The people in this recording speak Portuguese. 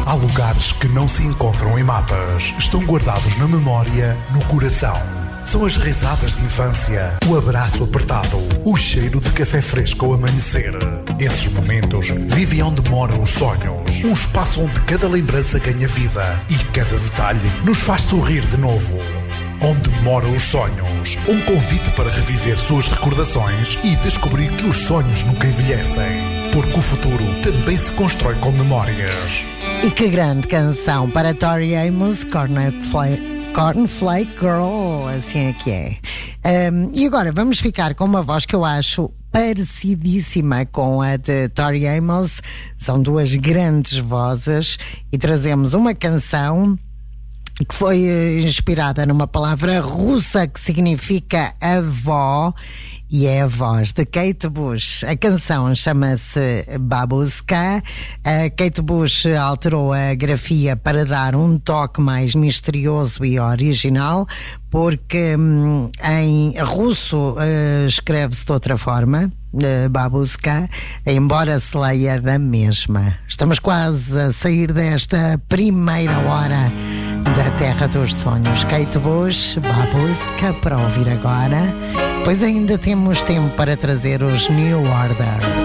Há lugares que não se encontram em mapas. Estão guardados na memória, no coração. São as risadas de infância, o abraço apertado, o cheiro de café fresco ao amanhecer. Esses momentos vivem onde moram os sonhos. Um espaço onde cada lembrança ganha vida e cada detalhe nos faz sorrir de novo. Onde moram os sonhos. Um convite para reviver suas recordações e descobrir que os sonhos nunca envelhecem. Porque o futuro também se constrói com memórias. E que grande canção para Tori Amos, Cornflake Girl, assim é que é. E agora vamos ficar com uma voz que eu acho parecidíssima com a de Tori Amos. São duas grandes vozes e trazemos uma canção que foi inspirada numa palavra russa que significa avó, e é a voz de Kate Bush. A canção chama-se Babushka. A Kate Bush alterou a grafia para dar um toque mais misterioso e original, porque em russo escreve-se de outra forma, Babushka, embora se leia da mesma. Estamos quase a sair desta primeira hora da Terra dos Sonhos. Kate Bush, Babushka, para ouvir agora. Pois ainda temos tempo para trazer os New Order.